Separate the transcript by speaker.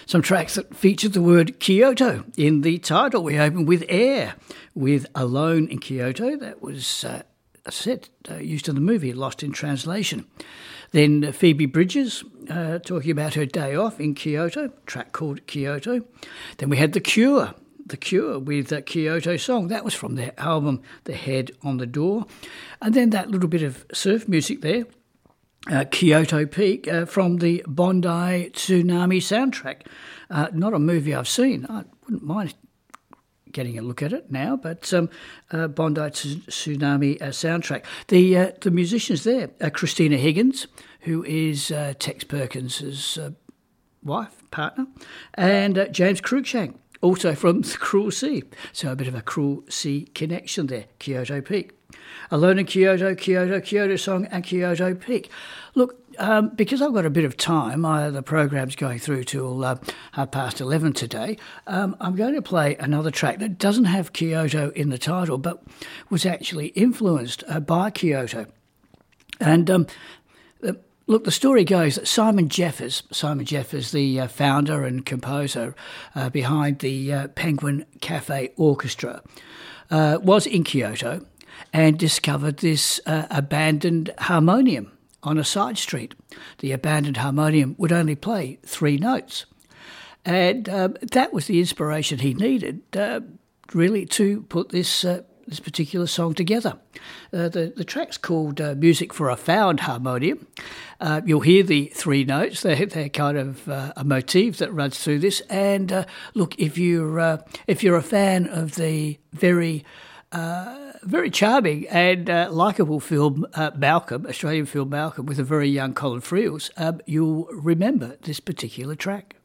Speaker 1: Some tracks that featured the word Kyoto in the title. We opened with Air, with Alone in Kyoto. That was a set used in the movie Lost in Translation. Then Phoebe Bridgers talking about her day off in Kyoto, a track called Kyoto. Then we had The Cure with Kyoto Song. That was from their album The Head on the Door. And then that little bit of surf music there, Kyoto Peak, from the Bondi Tsunami soundtrack. Not a movie I've seen. I wouldn't mind getting a look at it now, but Bondi Tsunami soundtrack. The musicians there, Christina Higgins, who is Tex Perkins' wife, partner, and James Cruikshank, also from The Cruel Sea. So a bit of a Cruel Sea connection there, Kyoto Peak. Alone in Kyoto, Kyoto Song and Kyoto Peak. Look, because I've got a bit of time, the program's going through till 11:30 today, I'm going to play another track that doesn't have Kyoto in the title, but was actually influenced by Kyoto. And look, the story goes that Simon Jeffers, the founder and composer behind the Penguin Cafe Orchestra, was in Kyoto and discovered this abandoned harmonium on a side street. The abandoned harmonium would only play 3 notes. And that was the inspiration he needed, really, to put this particular song together. The track's called Music for a Found Harmonium. You'll hear the 3 notes. They're kind of a motif that runs through this. And look, if you're a fan of the very charming and likeable film Malcolm, Australian film Malcolm, with a very young Colin Friels, you'll remember this particular track.